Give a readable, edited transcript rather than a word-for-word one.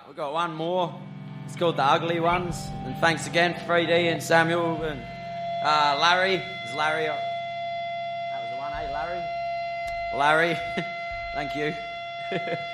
we've got one more. It's called The Ugly Ones. And thanks again, Freddie and Samuel and Larry. Is Larry? That was the one, eh, Larry? Larry, thank you.